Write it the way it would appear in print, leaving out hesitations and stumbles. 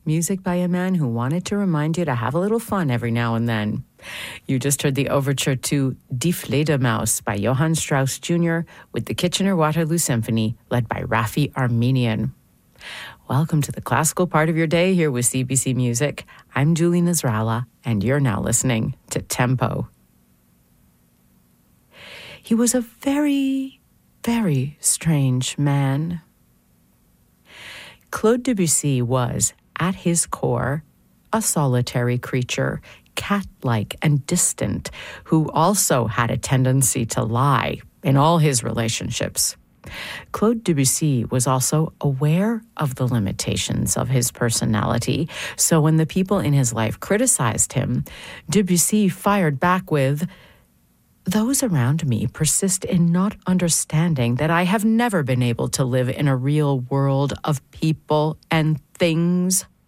Music by a man who wanted to remind you to have a little fun every now and then. You just heard the overture to Die Fledermaus by Johann Strauss Jr. with the Kitchener-Waterloo Symphony led by Raffi Armenian. Welcome to the classical part of your day here with CBC Music. I'm Julie Nasrallah, and you're now listening to Tempo. He was a very, very strange man. Claude Debussy was, at his core, a solitary creature, cat-like and distant, who also had a tendency to lie in all his relationships. Claude Debussy was also aware of the limitations of his personality, so when the people in his life criticized him, Debussy fired back with, "Those around me persist in not understanding that I have never been able to live in a real world of people and things.